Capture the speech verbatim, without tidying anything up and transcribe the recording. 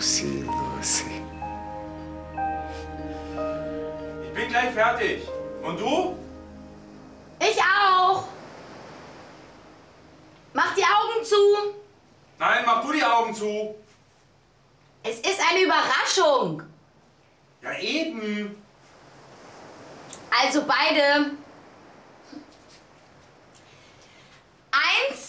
Lucy, Lucy. Ich bin gleich fertig. Und du? Ich auch. Mach die Augen zu. Nein, mach du die Augen zu. Es ist eine Überraschung. Ja, eben. Also beide. Eins,